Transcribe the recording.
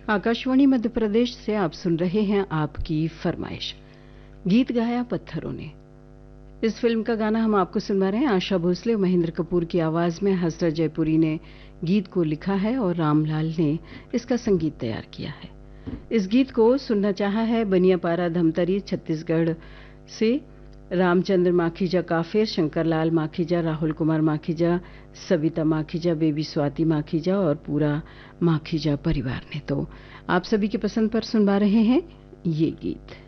आकाशवाणी मध्य प्रदेश से आप सुन रहे हैं आपकी फरमाइश। गीत गाया पत्थरों ने, इस फिल्म का गाना हम आपको सुनवा रहे हैं। आशा भोसले और महेंद्र कपूर की आवाज में हसरत जयपुरी ने गीत को लिखा है और रामलाल ने इसका संगीत तैयार किया है। इस गीत को सुनना चाहा है बनियापारा धमतरी छत्तीसगढ़ से रामचंद्र माखीजा काफिर, शंकरलाल माखीजा, राहुल कुमार माखीजा, सविता माखीजा, बेबी स्वाति माखीजा और पूरा माखीजा परिवार ने। तो आप सभी की पसंद पर सुनवा रहे हैं ये गीत।